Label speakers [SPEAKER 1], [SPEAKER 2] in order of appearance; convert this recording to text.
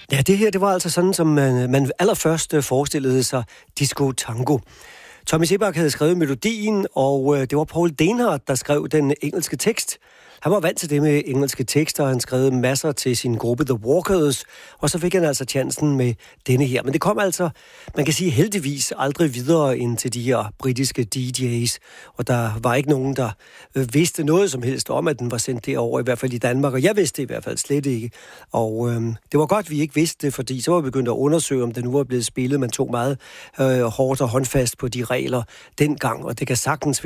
[SPEAKER 1] Ja, det her, det var altså sådan, som man allerførst forestillede sig disco tango. Tommy Sebak havde skrevet melodien, og det var Paul Denhardt, der skrev den engelske tekst. Han var vant til det med engelske tekster, og han skrev masser til sin gruppe The Walkers, og så fik han altså chancen med denne her. Men det kom altså, man kan sige heldigvis, aldrig videre ind til de her britiske DJ's, og der var ikke nogen, der vidste noget som helst om, at den var sendt derover, i hvert fald i Danmark, og jeg vidste det i hvert fald slet ikke. Og det var godt, vi ikke vidste det, fordi så var vi begyndt at undersøge, om det nu var blevet spillet. Man tog meget hårdt og håndfast på de regler dengang, og det kan sagtens